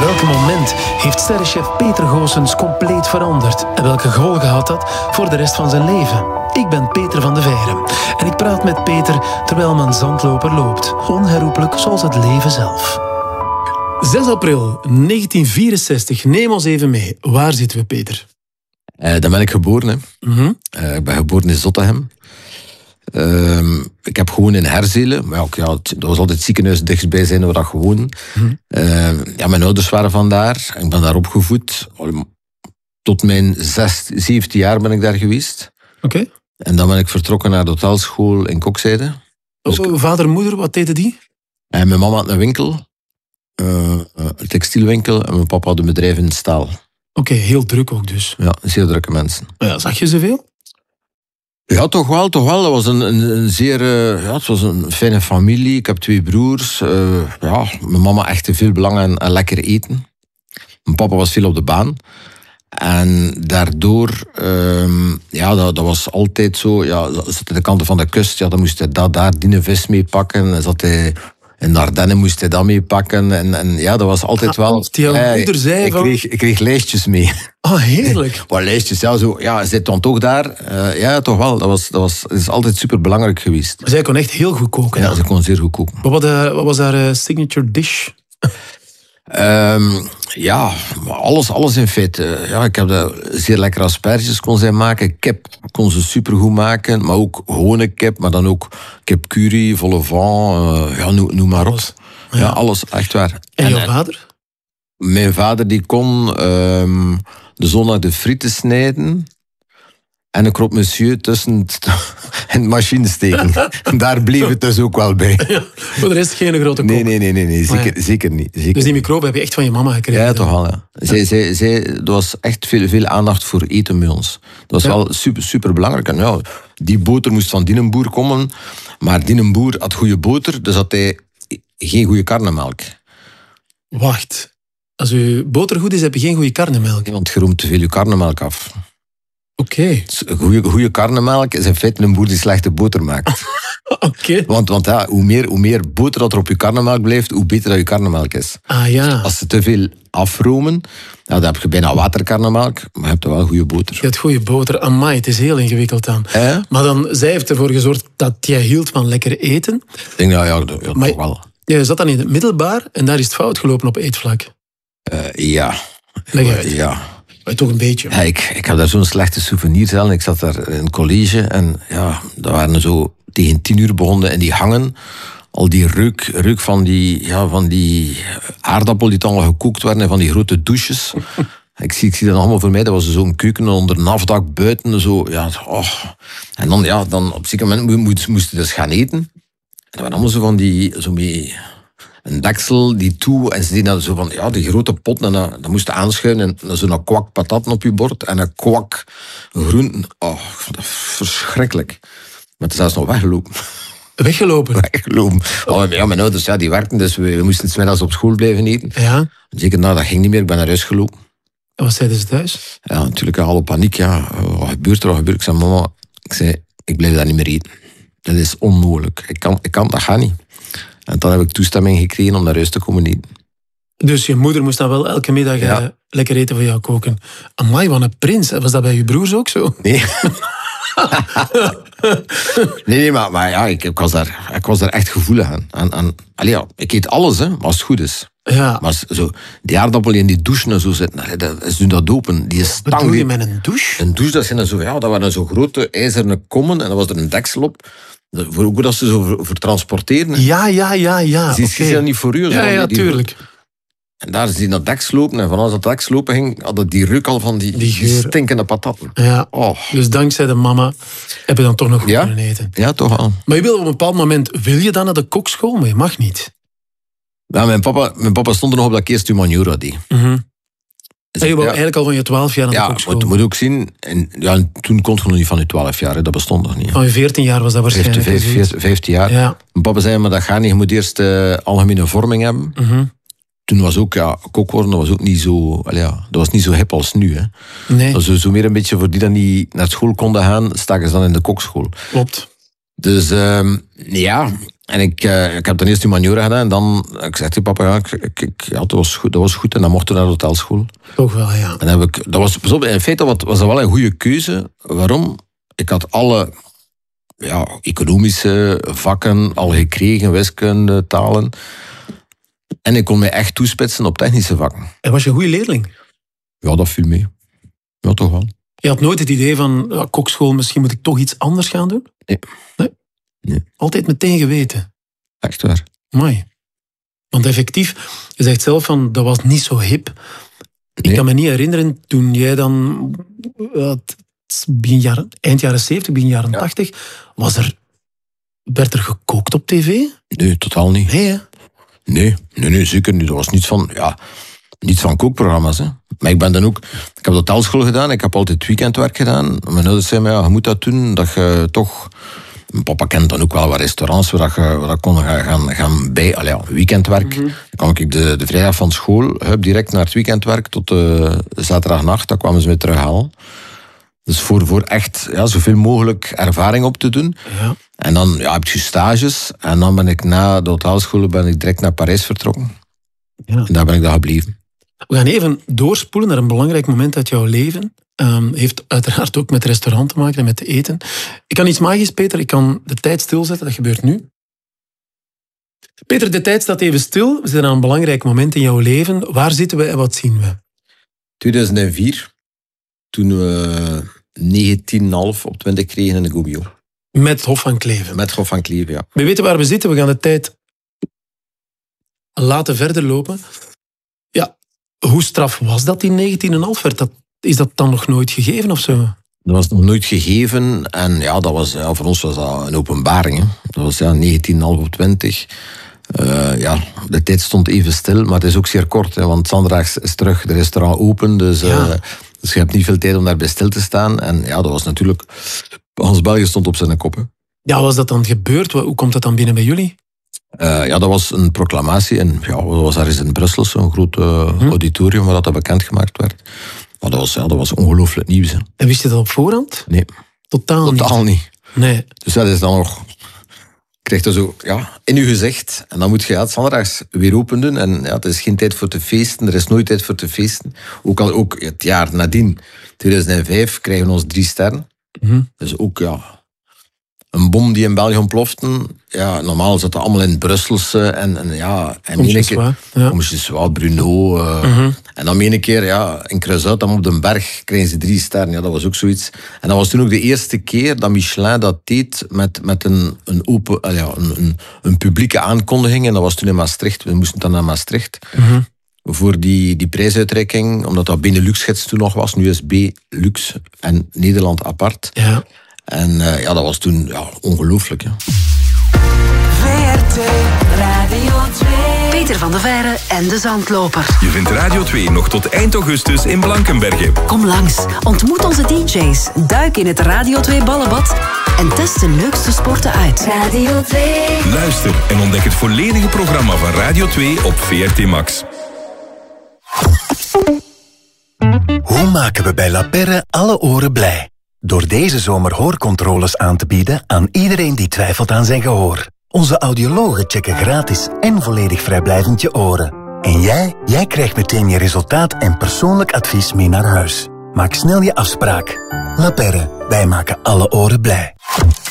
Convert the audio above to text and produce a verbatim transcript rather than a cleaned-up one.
welk moment heeft sterrenchef Peter Goossens compleet veranderd? En welke gevolgen had dat voor de rest van zijn leven? Ik ben Peter van de Veire en ik praat met Peter terwijl mijn zandloper loopt. Onherroepelijk zoals het leven zelf. zes april negentien vierenzestig. Neem ons even mee. Waar zitten we, Peter? Uh, dan ben ik geboren. Hè. Mm-hmm. Uh, ik ben geboren in Zottegem. Uh, ik heb gewoond in Herzelen. Maar ook, ja, dat was altijd het ziekenhuis dichtstbij zijn waar ik gewoon. Mm-hmm. Uh, ja, mijn ouders waren vandaar. Ik ben daar opgevoed. Tot mijn zes, zeventien jaar ben ik daar geweest. Oké. Okay. En dan ben ik vertrokken naar de hotelschool in Kokzijde. Dus oh, vader en moeder, wat deden die? En mijn mama had een winkel. Uh, een textielwinkel. En mijn papa had een bedrijf in staal. Oké, okay, heel druk ook dus. Ja, zeer drukke mensen. Ja, zag je zoveel? Ja, toch wel, toch wel. Dat was een, een, een zeer... Uh, ja, het was een fijne familie. Ik heb twee broers. Uh, ja, mijn mama echt veel belang aan, aan lekker eten. Mijn papa was veel op de baan. En daardoor... Uh, ja, dat, dat was altijd zo... Ja, zat aan de kanten van de kust. Ja, dan moest hij dat, daar die vis meepakken. En zat hij... In de Ardennen moest hij dat meepakken. En, en ja, dat was altijd wel... Als die jouw moeder zei ik, van... kreeg, ik kreeg lijstjes mee. Oh, heerlijk. Wat lijstjes, ja, zo... Ja, zit dan toch daar? Uh, ja, toch wel. Dat, was, dat, was, dat is altijd super belangrijk geweest. Maar zij kon echt heel goed koken. Ja, dan. ze kon zeer goed koken. Wat, uh, wat was haar uh, signature dish? Um, ja, alles, alles in feite. Ja, ik heb de zeer lekkere asperges kon zij maken. Kip kon ze supergoed maken. Maar ook gewone kip. Maar dan ook kip curry, vol au vent. Uh, ja, noem, noem maar op. Ja. ja, alles, echt waar. En, en jouw vader? Mijn vader die kon um, de zondag de frieten snijden. En een krop monsieur tussen het, in de machine steken. Daar bleef het dus ook wel bij. Ja, voor de rest geen grote kok. Nee, nee, nee, nee, nee zeker, ja. zeker niet. Zeker dus die microbe heb je echt van je mama gekregen? Ja, toch wel. Ja. Zij, zij, zij, er was echt veel, veel aandacht voor eten bij ons. Dat was ja. wel super, super belangrijk. En ja, die boter moest van die boer komen. Maar die boer had goede boter, dus had hij geen goede karnemelk. Wacht. Als je boter goed is, heb je geen goede karnemelk? Want je roemt te veel je karnemelk af. Oké. Okay. Goede karnemelk is in feite een boer die slechte boter maakt. Oké. Okay. Want, want ja, hoe, meer, hoe meer boter dat er op je karnemelk blijft, hoe beter dat je karnemelk is. Ah ja. Als ze te veel afromen, nou, dan heb je bijna waterkarnemelk, maar je hebt wel goede boter. Je hebt goede boter. Amai, het is heel ingewikkeld dan. Eh? Maar dan, zij heeft ervoor gezorgd dat jij hield van lekker eten. Ik denk, ja, ja, ja maar, toch wel. Je zat dan in het middelbaar en daar is het fout gelopen op eetvlak. Uh, ja. Leg uit. Ja. Maar toch een beetje. Ja, ik, ik heb daar zo'n slechte souvenirs aan. Ik zat daar in het college en ja, dat waren zo tegen tien uur begonnen en die hangen. Al die reuk, reuk van, die, ja, van die aardappel die dan al gekookt werden en van die grote douches. ik, zie, ik zie dat allemaal voor mij. Dat was zo'n keuken onder een afdak buiten. Zo, ja, oh. En dan, ja, dan op een zeker moment moesten moest je dus gaan eten. En dat waren allemaal zo van die... Zo mee, een deksel, die toe, en ze deden zo van, ja, die grote pot, en dan, dan moest je aanschuiven, en zo'n kwak pataten op je bord, en een kwak groenten. Oh, ik vond dat verschrikkelijk. Maar het is zelfs nog weggelopen. Weggelopen? Weggelopen. Oh, ja, mijn ouders, ja, die werkten, dus we, we moesten 's middags op school blijven eten. Ja. Zeker, nou, dat ging niet meer, ik ben naar huis gelopen. En wat zeiden ze thuis? Ja, natuurlijk, al op paniek, ja. Wat gebeurt er, wat gebeurt er? Ik zei, mama, ik zei, ik blijf daar niet meer eten. Dat is onmogelijk. Ik kan, ik kan, dat gaat niet. En dan heb ik toestemming gekregen om naar huis te komen eten. Dus je moeder moest dan wel elke middag ja. uh, lekker eten voor jou koken. Amai, wat een prins. Was dat bij je broers ook zo? Nee. nee, nee, maar, maar ja, ik, ik, was daar, ik was daar echt gevoelig aan. aan, aan allee, ja, ik eet alles, hè, als het goed is. Ja. Maar zo, die aardappel die in die douche en zo zitten, dat, ze doen dat open. Die stang, Wat bedoel je met een douche? Een douche, dat, zijn zo, ja, dat waren zo grote ijzeren kommen en dan was er een deksel op. Voor hoe dat ze zo voor, voor transporteren. Ja, ja, ja, ja. Ze okay. dat niet voor u. Ja, ja, die, tuurlijk. En daar is die naar deks lopen. En van als dat deks lopen ging, had het die ruk al van die, die, die stinkende patatten. Ja. Oh. Dus dankzij de mama heb je dan toch nog goed ja? kunnen eten. Ja, toch wel. Maar je wil op een bepaald moment, wil je dan naar de kokschool? Maar je mag niet. Ja, mijn, papa, mijn papa stond er nog op dat ik eerst humaniora deed. Mm-hmm. Dus, en je wou ja. eigenlijk al van je twaalf jaar naar ja, de kokschool? Ja, maar je moet ook zien... En, ja, toen kon je nog niet van je twaalf jaar, dat bestond nog niet. Van je veertien jaar was dat waarschijnlijk. vijftien jaar. Ja. Mijn papa zei, maar dat gaat niet, je moet eerst uh, algemene vorming hebben. Mm-hmm. Toen was ook, ja, kok worden, dat was ook niet zo... Ja, dat was niet zo hip als nu, hè. Nee. Dat was zo meer een beetje voor die dat niet naar school konden gaan, staken ze dan in de kokschool. Klopt. Dus, um, ja... En ik, uh, ik heb dan eerst humaniora gedaan. En dan ik zei tegen papa, ja, ik, ik, ja dat, was goed, dat was goed. En dan mochten we naar de hotelschool. Toch wel, ja. En heb ik, dat was, in feite was, was dat wel een goede keuze. Waarom? Ik had alle ja, economische vakken al gekregen. Wiskunde, talen. En ik kon mij echt toespitsen op technische vakken. En was je een goede leerling? Ja, dat viel mee. Ja, toch wel. Je had nooit het idee van, ja, kokschool, misschien moet ik toch iets anders gaan doen? Nee. Nee? Nee. Altijd meteen geweten? Echt waar. Mooi. Want effectief, je zegt zelf van, dat was niet zo hip. Nee. Ik kan me niet herinneren, toen jij dan, uh, begin jaren, eind jaren zeventig, begin jaren ja. tachtig, was er, werd er gekookt op tv? Nee, totaal niet. Nee, hè? Nee, nee, nee, zeker niet. Dat was niets van, ja, niets van kookprogramma's. Hè. Maar ik ben dan ook, ik heb hotelschool gedaan, ik heb altijd weekendwerk gedaan. Mijn ouders zeiden, ja, je moet dat doen, dat je toch... Mijn papa kent dan ook wel wat restaurants waar je, waar je kon gaan, gaan bij, allee, ja, weekendwerk. Mm-hmm. Dan kwam ik de, de vrijdag van school, hup, direct naar het weekendwerk tot de zaterdagnacht, dan kwamen ze me terughalen. Dus voor, voor echt ja, zoveel mogelijk ervaring op te doen. Ja. En dan ja, heb je stages. En dan ben ik na de hotelschool ben ik direct naar Parijs vertrokken. Ja. En daar ben ik dan gebleven. We gaan even doorspoelen naar een belangrijk moment uit jouw leven. Um, heeft uiteraard ook met restaurant te maken en met te eten. Ik kan iets magisch, Peter. Ik kan de tijd stilzetten. Dat gebeurt nu. Peter, de tijd staat even stil. We zijn aan een belangrijk moment in jouw leven. Waar zitten we en wat zien we? tweeduizend vier. Toen we negentien komma vijf op twintig kregen in de Gomio. Met Hof van Cleven. Met Hof van Cleven, ja. We weten waar we zitten. We gaan de tijd laten verder lopen. Ja, hoe straf was dat in negentien komma vijf? Werd dat, is dat dan nog nooit gegeven of zo? Dat was nog nooit gegeven. En ja, dat was, ja, voor ons was dat een openbaring. Hè. Dat was ja, negentien komma vijf op twintig. Uh, ja, de tijd stond even stil, maar het is ook zeer kort. Hè, want zondags is terug de restaurant open. Dus, uh, ja. dus je hebt niet veel tijd om daarbij stil te staan. En ja, dat was natuurlijk... Hans België stond op zijn kop. Hè. Ja, was dat dan gebeurd? Hoe komt dat dan binnen bij jullie? Uh, ja, dat was een proclamatie. En ja, dat was ergens in Brussel, zo'n groot uh, hm. auditorium waar dat bekendgemaakt werd. Maar dat was, ja, dat was ongelooflijk nieuws. Hè. En wist je dat op voorhand? Nee. Totaal niet? Totaal niet. Nee. Dus dat is dan nog... krijgt er zo ja, in je gezicht. En dan moet je ja, het zondags weer open doen. En ja, het is geen tijd voor te feesten. Er is nooit tijd voor te feesten. Ook al ook het jaar nadien, tweeduizend vijf, krijgen we ons drie sterren. Mm-hmm. Dus ook ja, een bom die in België ontplofte. Ja, normaal zat dat allemaal in Brusselse. En, en ja, en Kom je zwaar. Ja. Kom je zwaar, Bruno. Uh, mm-hmm. En dan een keer, ja, in Kruisuit, op de berg, krijgen ze drie sterren. Ja, dat was ook zoiets. En dat was toen ook de eerste keer dat Michelin dat deed met, met een, een, open, uh, ja, een, een, een publieke aankondiging. En dat was toen in Maastricht. We moesten dan naar Maastricht. Mm-hmm. Voor die, die prijsuitreiking, omdat dat Benelux-gids toen nog was. Nu is B-Lux en Nederland apart. Ja. En uh, ja, dat was toen ja, ongelooflijk. Ja. V R T Radio twee. Peter van de Veire en de Zandloper. Je vindt Radio twee nog tot eind augustus in Blankenberge. Kom langs, ontmoet onze D J's, duik in het Radio twee ballenbad en test de leukste sporten uit. Radio twee. Luister en ontdek het volledige programma van Radio twee op V R T Max. Hoe maken we bij La Perre alle oren blij? Door deze zomer hoorcontroles aan te bieden aan iedereen die twijfelt aan zijn gehoor. Onze audiologen checken gratis en volledig vrijblijvend je oren. En jij, jij krijgt meteen je resultaat en persoonlijk advies mee naar huis. Maak snel je afspraak. La Perre, wij maken alle oren blij.